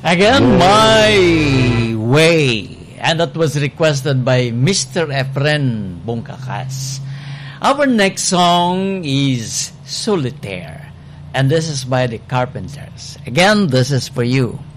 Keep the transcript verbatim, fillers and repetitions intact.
Again, My Way. And that was requested by Mister Efren Bongkakas. Our next song is Solitaire. And this is by the Carpenters. Again, this is for you.